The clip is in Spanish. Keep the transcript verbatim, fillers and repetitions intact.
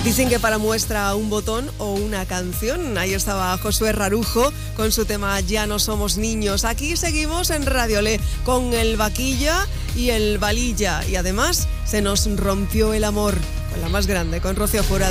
Dicen que para muestra un botón o una canción. Ahí estaba Josué Rarujo con su tema Ya no somos niños. Aquí seguimos en Radio Le con el Vaquilla y el Valilla. Y además se nos rompió el amor con la más grande, con Rocío Jurado.